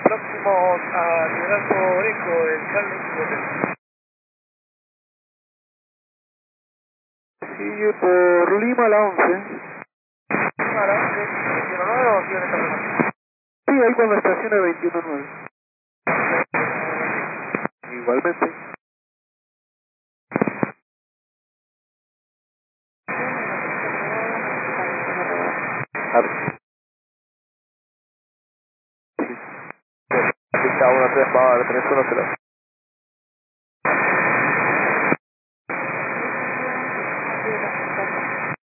próximos a liderazgo Orejo del Charlie Hotel. Sigue por Lima la 11. Lima la 11, 21-9 o sigue en esta zona. Sí, ahí cuando estacione 21-9. Igualmente. Pista 1-3 para 3-1-0.